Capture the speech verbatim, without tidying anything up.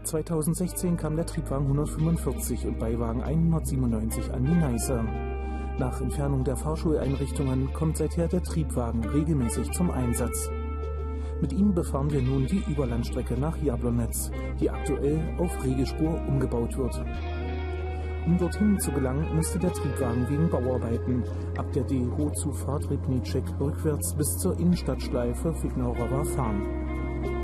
zweitausendsechzehn kam der Triebwagen hundertfünfundvierzig und Beiwagen hundertsiebenundneunzig an die Neiße. Nach Entfernung der Fahrschuleinrichtungen kommt seither der Triebwagen regelmäßig zum Einsatz. Mit ihm befahren wir nun die Überlandstrecke nach Jablonec, die aktuell auf Regelspur umgebaut wird. Um dorthin zu gelangen, musste der Triebwagen wegen Bauarbeiten ab der D E H O-Zufahrt Rybníček rückwärts bis zur Innenstadtschleife Fignaurova fahren.